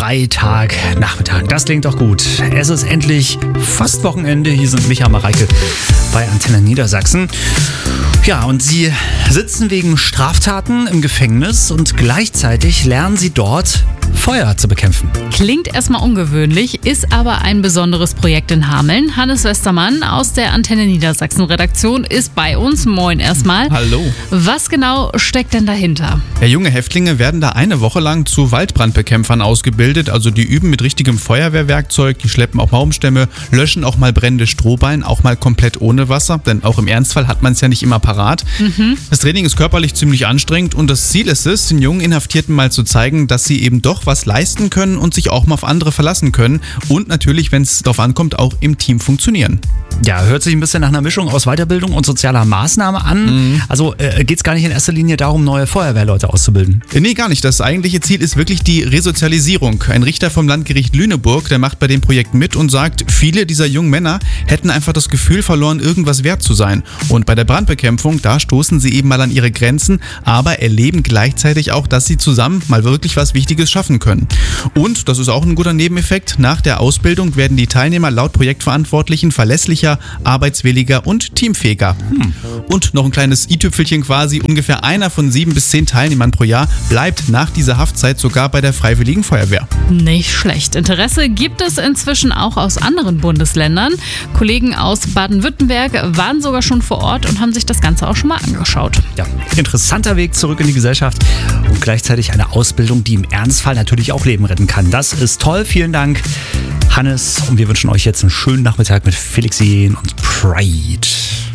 Freitagnachmittag. Das klingt doch gut. Es ist endlich fast Wochenende. Hier sind Micha und Mareike bei Antenne Niedersachsen. Ja, und sie sitzen wegen Straftaten im Gefängnis und gleichzeitig lernen sie dort, Feuer zu bekämpfen. Klingt erstmal ungewöhnlich, ist aber ein besonderes Projekt in Hameln. Hannes Westermann aus der Antenne Niedersachsen Redaktion ist bei uns. Moin erstmal. Hallo. Was genau steckt denn dahinter? Ja, junge Häftlinge werden da eine Woche lang zu Waldbrandbekämpfern ausgebildet. Also die üben mit richtigem Feuerwehrwerkzeug, die schleppen auch Baumstämme, löschen auch mal brennende Strohballen, auch mal komplett ohne Wasser. Denn auch im Ernstfall hat man es ja nicht immer parat. Das Training ist körperlich ziemlich anstrengend und das Ziel ist es, den jungen Inhaftierten mal zu zeigen, dass sie eben doch was leisten können und sich auch mal auf andere verlassen können. Und natürlich, wenn es darauf ankommt, auch im Team funktionieren. Ja, hört sich ein bisschen nach einer Mischung aus Weiterbildung und sozialer Maßnahme an. Also geht es gar nicht in erster Linie darum, neue Feuerwehrleute auszubilden? Nee, gar nicht. Das eigentliche Ziel ist wirklich die Resozialisierung. Ein Richter vom Landgericht Lüneburg, der macht bei dem Projekt mit und sagt, viele dieser jungen Männer hätten einfach das Gefühl verloren, irgendwas wert zu sein. Und bei der Brandbekämpfung, da stoßen sie eben mal an ihre Grenzen, aber erleben gleichzeitig auch, dass sie zusammen mal wirklich was Wichtiges schaffen können. Und, das ist auch ein guter Nebeneffekt, nach der Ausbildung werden die Teilnehmer laut Projektverantwortlichen verlässlicher, arbeitswilliger und teamfähiger. Und noch ein kleines i-Tüpfelchen quasi, ungefähr einer von 7 bis 10 Teilnehmern pro Jahr bleibt nach dieser Haftzeit sogar bei der Freiwilligen Feuerwehr. Nicht schlecht. Interesse gibt es inzwischen auch aus anderen Bundesländern. Kollegen aus Baden-Württemberg waren sogar schon vor Ort und haben sich das Ganze auch schon mal angeschaut. Ja, interessanter Weg zurück in die Gesellschaft und gleichzeitig eine Ausbildung, die im Ernstfall natürlich auch Leben retten kann. Das ist toll. Vielen Dank, Hannes. Und wir wünschen euch jetzt einen schönen Nachmittag mit Felix Jähn und Pride.